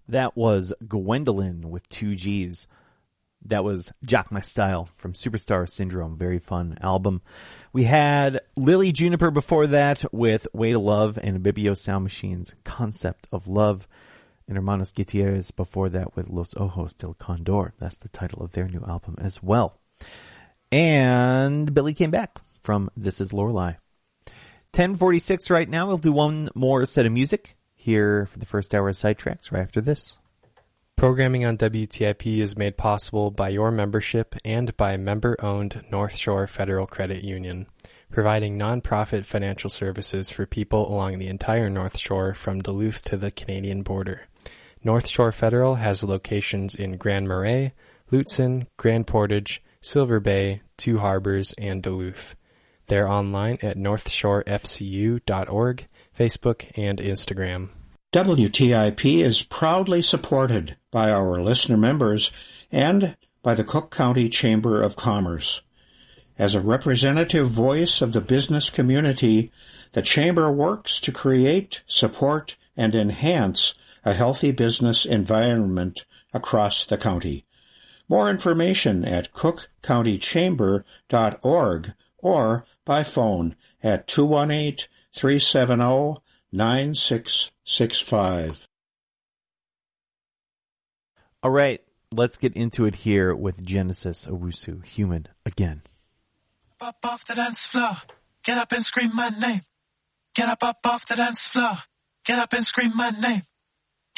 That was Gwendolyn with 2 G's. That was Jock My Style from Superstar Syndrome. Very fun album. We had Lily Juniper before that with Way to Love and Bibio Sound Machine's Concept of Love. And Hermanos Gutierrez before that with Los Ojos del Condor. That's the title of their new album as well. And Billy came back from This Is Lorelei. 10:46 right now. We'll do one more set of music here for the first hour of Sidetracks right after this. Programming on WTIP is made possible by your membership and by member-owned North Shore Federal Credit Union, providing nonprofit financial services for people along the entire North Shore from Duluth to the Canadian border. North Shore Federal has locations in Grand Marais, Lutsen, Grand Portage, Silver Bay, Two Harbors, and Duluth. They're online at northshorefcu.org, Facebook, and Instagram. WTIP is proudly supported by our listener members and by the Cook County Chamber of Commerce. As a representative voice of the business community, the Chamber works to create, support, and enhance a healthy business environment across the county. More information at cookcountychamber.org or by phone at 218-370-9665. All right, let's get into it here with Genesis Owusu, Human Again. Up off the dance floor, get up and scream my name. Get up off the dance floor, get up and scream my name.